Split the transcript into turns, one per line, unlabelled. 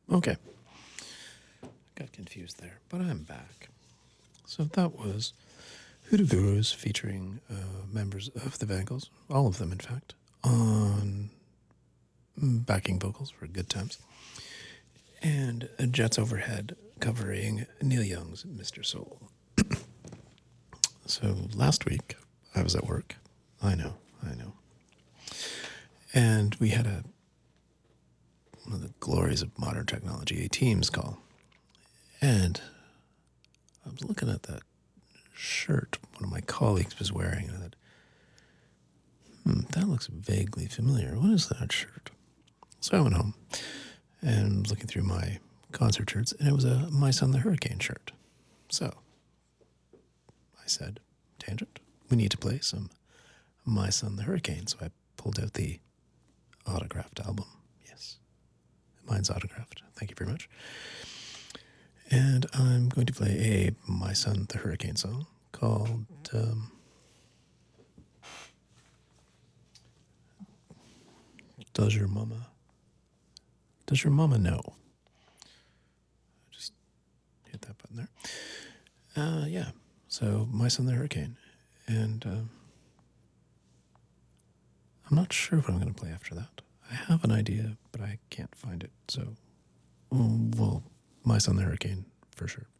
Okay. Got confused there, but I'm back. So that was Hoodoo Gurus featuring members of the Vandals, all of them, in fact, on backing vocals for Good Times. And Jets Overhead covering Neil Young's Mr. Soul. So last week, I was at work. I know. And we had one of the glories of modern technology, a Teams call. And I was looking at that shirt one of my colleagues was wearing, and I thought, that looks vaguely familiar. What is that shirt? So I went home and was looking through my concert shirts, and it was a My Son the Hurricane shirt. So I said, Tangent, we need to play some My Son the Hurricane. So I pulled out the autographed album. Yes, mine's autographed. Thank you very much. And I'm going to play a My Son the Hurricane song called Does Your Mama Know? Just hit that button there. Yeah, so My Son the Hurricane. And I'm not sure what I'm going to play after that. I have an idea, but I can't find it. So, well, My Son the Hurricane for sure.